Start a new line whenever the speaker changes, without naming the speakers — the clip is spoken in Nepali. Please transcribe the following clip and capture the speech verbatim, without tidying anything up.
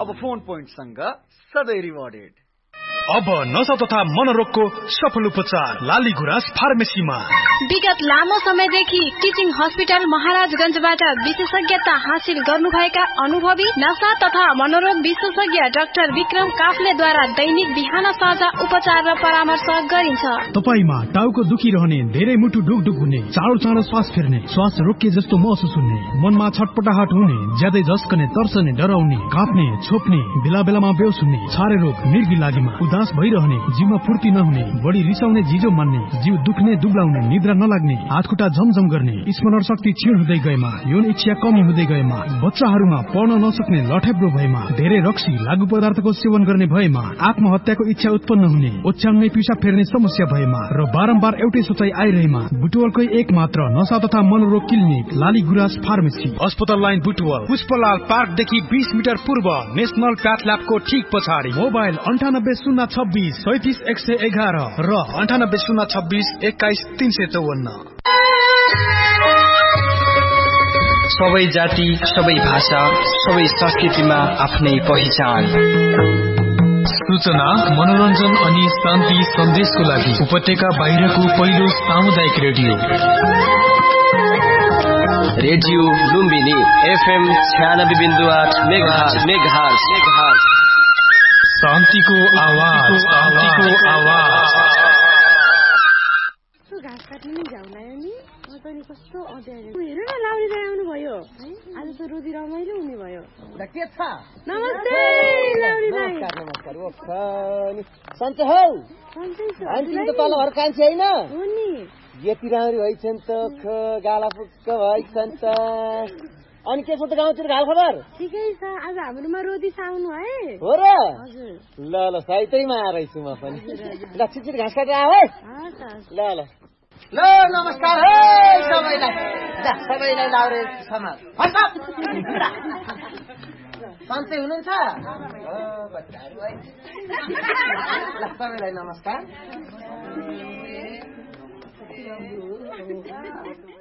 अब फोन पोइन्टसँग सधैँ रिवार्डेड।
अब नशा तथा मनोरोगको सफल उपचार लाली गुराँस फार्मेसीमा।
विगत लामो समयदेखि टिचिङ हस्पिटल महाराजगञ्जबाट विशेषज्ञता हासिल गर्नुभएका अनुभवी नशा तथा मनोरोग विशेषज्ञ डाक्टर विक्रम काफ्लेद्वारा दैनिक बिहान साँझ उपचार र परामर्श गरिन्छ।
तपाईमा टाउको दुखिरहने, धेरै मुटु ढुकढुक हुने, चाँडो चाँडो श्वास फेर्ने, श्वास रोकिए जस्तो महसुस हुने, मनमा छटपटाहट हुने, ज्यादै झस्कने, तर्सने, डराउने, काँप्ने, छोप्ने, बेला बेलामा बेहोस हुने, छारे रोग, मृगी लागेमा उदास भइरहने, जिउमा फुर्ती नहुने, बढी रिसाउने, जिजो मान्ने, जिउ दुख्ने, दुब्लाउने, निद्रा नलाग्ने, हातखुट्टा झमझम गर्ने, स्मरण शक्ति क्षीण हुँदै गएमा, यौन इच्छा कमी हुँदै गएमा, बच्चाहरूमा पढ्न नसक्ने, लठेब्रो भएमा, धेरै रक्सी लागु पदार्थको सेवन गर्ने भएमा, आत्महत्याको इच्छा उत्पन्न हुने, ओछ्यानमै पिसाब फेर्ने समस्या भएमा र बारम्बार एउटै सोचाइ आइरहेमा बुटवलकै एक मात्र नशा तथा मनोरोग क्लिनिक लाली गुराँस फार्मेसी, अस्पताल लाइन बुटवल, पुष्पलाल पार्कदेखि बीस मिटर पूर्व नेशनल प्याथ ल्याबको ठीक पछाडि। मोबाइल अन्ठानब्बे शून्य छब्बिस सैतिस एक सय एघार र अन्ठानब्बे शून्य छब्बिस एक्काइस तीन सय चौवन्न।
सबै जाति, सबै भाषा, सबै संस्कृतिमा आफ्नै पहिचान।
सूचना, मनोरञ्जन अनि शान्ति सन्देशको लागि उपत्यका बाहिरको पहिलो सामुदायिक रेडियो
रेडियो लुम्बिनी एफएम छयानब्बे बिन्दु आठ मेगाहर्ज मेगाहर्ज मेगाहर्ज।
शान्तिको आवाज, शान्तिको आवाज।
घाँस काट्नु नि झ्याउलायो नि अनि कस्तो अँध्यारो। हेर न लाउरी दाइ आउनु भयो। आज त रोदी रमाइलो हुने भयो।
के छ?
नमस्ते लाउरी दाइ।
नमस्कार नमस्कार। ओख नि सन्चै हौ?
सन्चै छु।
अनि त तल घर कान्छी हैन?
हो नि।
यति राम्री भइछन् त ख गाला फुक्क भइछन् त। अनि के छ त गाउँतिर हाल खबर?
ठिकै छ। आज हाम्रोमा रोदी साउनु है?
हो र?
हजुर।
ल ल साइतैमा आरै छु म पनि। ल छिटछिट घाँस काटेर आऊ है। ल ल ल नमस्कार है सबैलाई। ल सबैलाई लाउरे समाज सन्चै हुनुहुन्छ? हो बच्चाहरू है। ल सबैलाई नमस्कार।